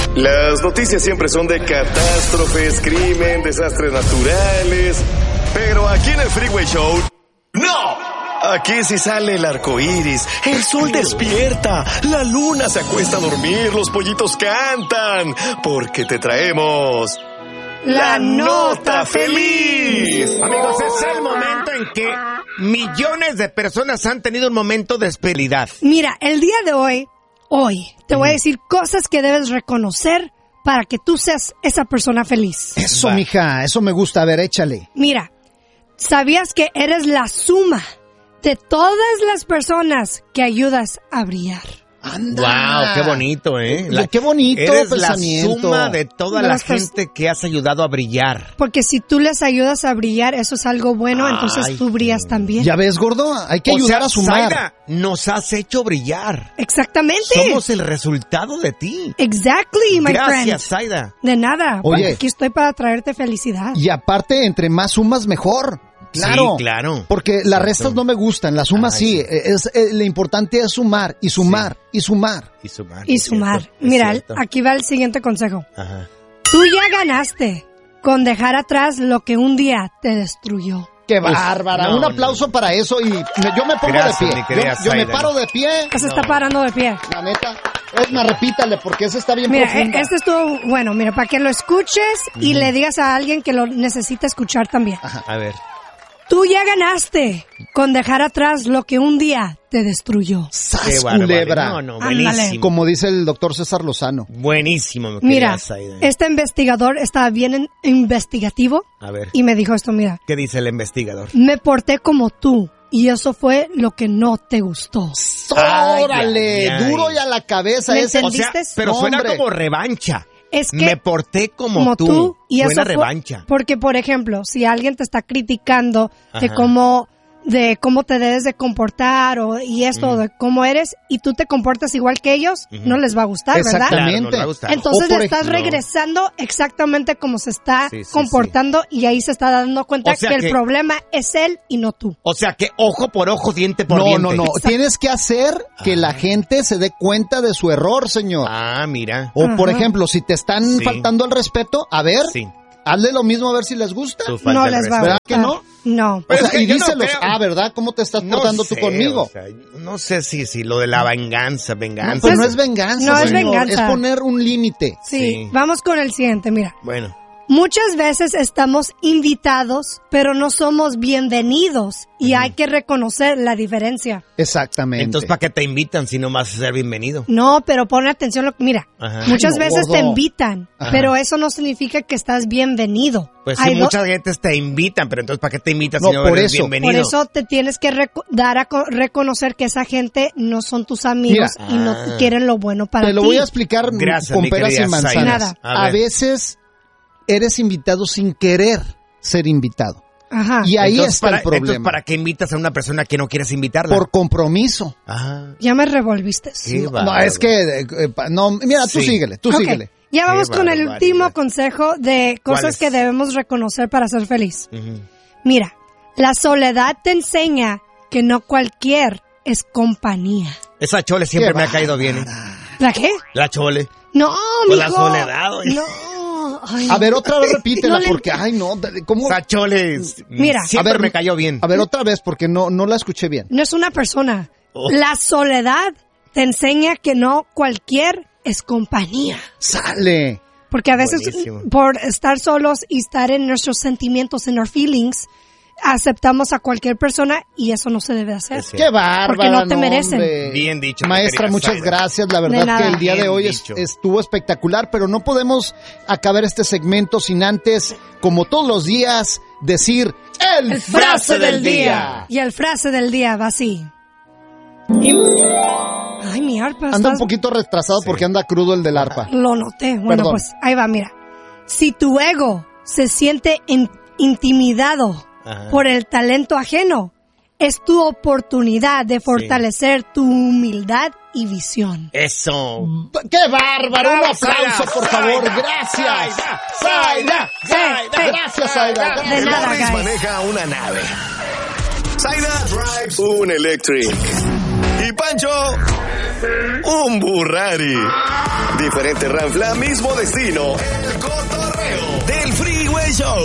Las noticias siempre son de catástrofes, crimen, desastres naturales. Pero aquí en el Freeway Show, ¡no! Aquí sí sale el arco iris, el sol despierta, la luna se acuesta a dormir, los pollitos cantan, porque te traemos la nota feliz. Amigos, es el momento en que millones de personas han tenido un momento de felicidad. Mira, el día de hoy te voy a decir cosas que debes reconocer para que tú seas esa persona feliz. Eso, mija, eso me gusta. A ver, échale. Mira, ¿sabías que eres la suma de todas las personas que ayudas a brillar? ¡Anda! ¡Wow! ¡Qué bonito, ¡Qué bonito eres pensamiento! La suma de toda la gente que has ayudado a brillar. Porque si tú les ayudas a brillar, eso es algo bueno, entonces tú brillas también. ¿Ya ves, gordo? Hay que ayudar a sumar. Zaida, nos has hecho brillar. Exactamente. Somos el resultado de ti. Exactly, my friend. Gracias, Zaida. De nada. Oye. Aquí estoy para traerte felicidad. Y aparte, entre más sumas, mejor. Claro, sí, claro. Porque las restas no me gustan, las sumas sí. Lo importante es sumar y sumar y sumar. Y sumar. Mira, aquí va el siguiente consejo. Ajá. Tú ya ganaste con dejar atrás lo que un día te destruyó. ¡Qué bárbara! Un aplauso para eso y yo me pongo de pie. Yo me paro de pie. Se está parando de pie. La neta. Es más, repítale, porque ese está bien profundo. Este estuvo bueno, mira, para que lo escuches y le digas a alguien que lo necesita escuchar también. Ajá. A ver. Tú ya ganaste con dejar atrás lo que un día te destruyó. ¡Sas, culebra! No, buenísimo. Como dice el doctor César Lozano. Buenísimo, mira, este investigador estaba bien investigativo. A ver. Y me dijo esto, mira. ¿Qué dice el investigador? Me porté como tú. Y eso fue lo que no te gustó. ¡Órale! Duro y a la cabeza ese. ¿Entendiste? O sea, pero suena como revancha. Es que me porté como tú y buena eso revancha. Porque, por ejemplo, si alguien te está criticando de cómo te debes de comportar y de cómo eres y tú te comportas igual que ellos, no les va a gustar, ¿verdad? Exactamente. Claro, no les va a gustar. Entonces le estás regresando exactamente como se está comportando y ahí se está dando cuenta que el problema es él y no tú. O sea que ojo por ojo, diente por diente. No. Tienes que hacer que la gente se dé cuenta de su error, señor. Ah, mira. O por ejemplo, si te están faltando el respeto, a ver, hazle lo mismo a ver si les gusta. No les va a gustar. ¿Verdad que no? No. O sea, y díselos, ¿verdad? ¿Cómo te estás portando tú conmigo? O sea, no sé si lo de la venganza. No, pues no es venganza, no señor. Es venganza. Es poner un límite. Sí, vamos con el siguiente, mira. Bueno. Muchas veces estamos invitados, pero no somos bienvenidos y hay que reconocer la diferencia. Exactamente. Entonces, ¿para qué te invitan si no vas a ser bienvenido? No, pero pon atención. Mira, muchas veces te invitan, pero eso no significa que estás bienvenido. Pues sí, muchas gentes te invitan, pero entonces ¿para qué te invitan si no eres bienvenido? Por eso te tienes que dar a reconocer que esa gente no son tus amigos y no quieren lo bueno para ti. Te lo voy a explicar con peras y manzanas. A veces eres invitado sin querer ser invitado. Ajá. Y ahí está el problema. Entonces, ¿para qué invitas a una persona que no quieres invitarla? Por compromiso. Ya me revolviste. No, es que... mira, tú síguele. Ya vamos con el último consejo de cosas que debemos reconocer para ser feliz. Mira, la soledad te enseña que no cualquier es compañía. Esa chole siempre me ha caído bien. ¿La qué? La chole. No, mijo. La soledad. No. Ay, a ver, otra vez repítela, porque, ¿cómo? Esa mira, siempre me cayó bien. A ver, otra vez, porque no la escuché bien. No es una persona. La soledad te enseña que no cualquier es compañía. ¡Sale! Porque a veces, por estar solos y estar en nuestros sentimientos, en our feelings, aceptamos a cualquier persona y eso no se debe hacer. ¡Qué bárbaro! Porque no te merecen. Bien dicho. Maestra, muchas gracias. La verdad que el día de hoy estuvo espectacular, pero no podemos acabar este segmento sin antes, como todos los días, decir el frase del día. Y el frase del día va así. Ay, mi arpa. Anda un poquito retrasado porque anda crudo el del arpa. Lo noté. Bueno, pues ahí va, mira. Si tu ego se siente intimidado por el talento ajeno, es tu oportunidad de fortalecer tu humildad y visión. ¡Eso! ¡Qué bárbaro! Un aplauso, por favor. Gracias. Zaida. Gracias, Zaida. De nada, guys. Maneja una nave. Zaida drives un Electric. Y Pancho un Burrari. Diferente ranfla, mismo destino. El cotorreo del Freeway Show.